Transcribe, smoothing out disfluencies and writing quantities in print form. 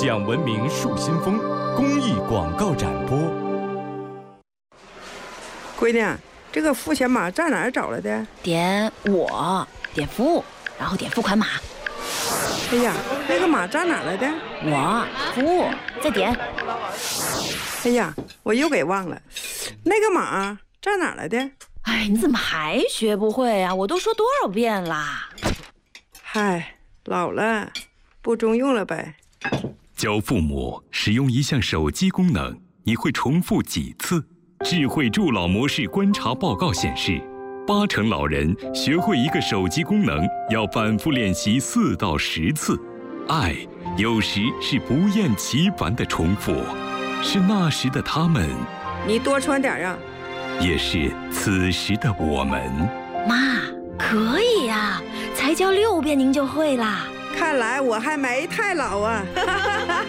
讲文明树新风公益广告展播。 闺女，这个付钱码在哪儿找来的？ 点我，点服务，然后点付款码。 哎呀，那个码在哪儿来的？ 我服务，再点。 哎呀，我又给忘了，那个码在哪儿来的？ 哎，你怎么还学不会啊？我都说多少遍啦！ 嗨，老了，不中用了呗。 教父母使用一项手机功能，你会重复几次？智慧助老模式观察报告显示，80%老人学会一个手机功能要反复练习4到10次。爱有时是不厌其烦的重复，是那时的他们， 你多穿点啊。 也是此时的我们。 妈，可以呀，才教6遍您就会啦。 看来我还没太老啊。